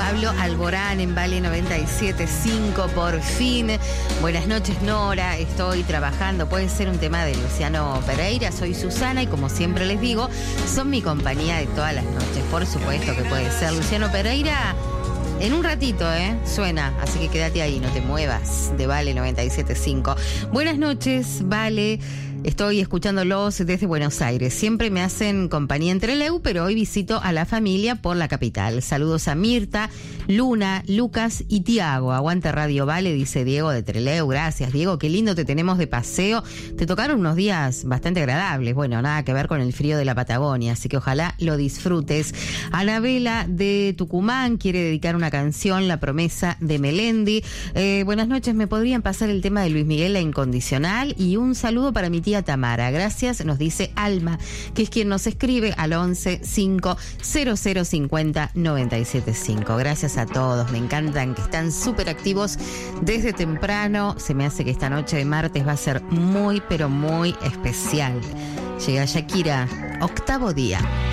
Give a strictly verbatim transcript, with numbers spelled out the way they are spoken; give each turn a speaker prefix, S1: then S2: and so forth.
S1: Pablo Alborán en Vale noventa y siete punto cinco, por fin. Buenas noches, Nora. Estoy trabajando. Puede ser un tema de Luciano Pereira. Soy Susana y como siempre les digo, son mi compañía de todas las noches. Por supuesto que puede ser Luciano Pereira. En un ratito, ¿eh? Suena, así que quédate ahí, no te muevas, de Vale noventa y siete punto cinco. Buenas noches, Vale. Estoy escuchándolos desde Buenos Aires. Siempre me hacen compañía en Trelew, pero hoy visito a la familia por la capital. Saludos a Mirta, Luna, Lucas y Tiago. Aguante Radio Vale, dice Diego de Trelew. Gracias, Diego. Qué lindo te tenemos de paseo. Te tocaron unos días bastante agradables. Bueno, nada que ver con el frío de la Patagonia, así que ojalá lo disfrutes. Anabela de Tucumán quiere dedicar una canción, La Promesa de Melendi. Eh, buenas noches, ¿me podrían pasar el tema de Luis Miguel, La Incondicional? Y un saludo para mi tía Tamara. Gracias, nos dice Alma, que es quien nos escribe al once cinco cero cero cincuenta noventa y siete cinco. Gracias a todos, me encantan que están súper activos desde temprano. Se me hace que esta noche de martes va a ser muy, pero muy especial. Llega Shakira, Octavo Día.